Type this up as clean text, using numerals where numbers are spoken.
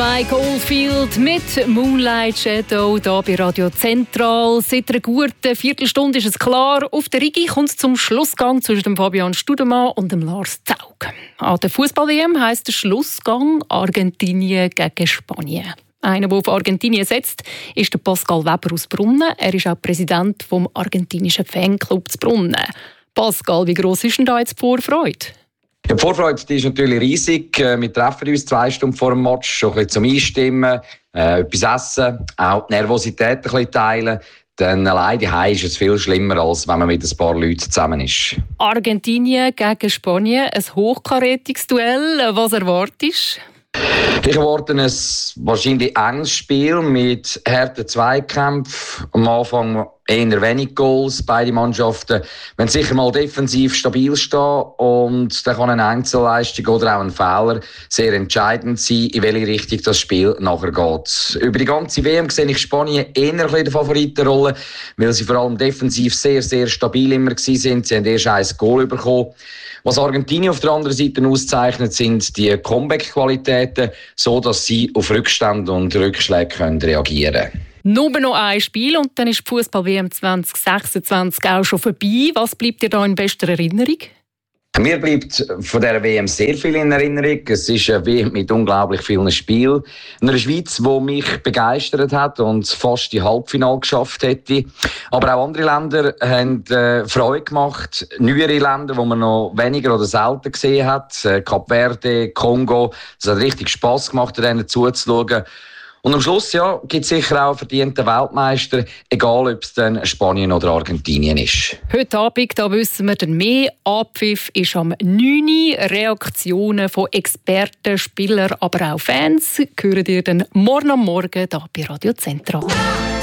Mike Oldfield mit Moonlight Shadow hier bei Radio Zentral. Seit einer guten Viertelstunde ist es klar, auf der Rigi kommt es zum Schlussgang zwischen dem Fabian Studemann und dem Lars Zaug. An der Fußball-WM heisst der Schlussgang Argentinien gegen Spanien. Einer, der auf Argentinien setzt, ist der Pascal Weber aus Brunnen. Er ist auch Präsident des argentinischen Fanclubs Brunnen. Pascal, wie gross ist denn da jetzt die Vorfreude? Die Vorfreude ist natürlich riesig. Wir treffen uns 2 Stunden vor dem Match, schon ein bisschen zum Einstimmen, etwas essen, auch die Nervosität ein bisschen teilen. Denn allein daheim ist es viel schlimmer, als wenn man mit ein paar Leuten zusammen ist. Argentinien gegen Spanien, ein hochkarätiges Duell. Was erwartest du? Ich erwarte ein wahrscheinlich enges Spiel mit harten Zweikämpfen. Am Anfang eher wenig Goals. Beide Mannschaften werden sicher mal defensiv stabil stehen. Und dann kann eine Einzelleistung oder auch ein Fehler sehr entscheidend sein, in welche Richtung das Spiel nachher geht. Über die ganze WM sehe ich Spanien eher in der Favoritenrolle, weil sie vor allem defensiv sehr, sehr stabil immer waren. Sie haben erst 1 Goal bekommen. Was Argentinien auf der anderen Seite auszeichnet, sind die Comeback-Qualitäten, so dass sie auf Rückstände und Rückschläge reagieren können. Nur noch ein Spiel und dann ist die Fußball-WM 2026 auch schon vorbei. Was bleibt dir da in bester Erinnerung? Mir bleibt von dieser WM sehr viel in Erinnerung. Es ist eine WM mit unglaublich vielen Spielen. Eine Schweiz, die mich begeistert hat und fast die Halbfinale geschafft hätte. Aber auch andere Länder haben Freude gemacht. Neuere Länder, die man noch weniger oder selten gesehen hat. Kap Verde, Kongo. Es hat richtig Spass gemacht, denen zuzuschauen. Und am Schluss gibt es sicher auch verdiente Weltmeister, egal ob es dann Spanien oder Argentinien ist. Heute Abend da wissen wir dann mehr. Abpfiff ist am 9 Uhr. Reaktionen von Experten, Spielern, aber auch Fans hören ihr dann morgen am Morgen hier bei Radio Zentral.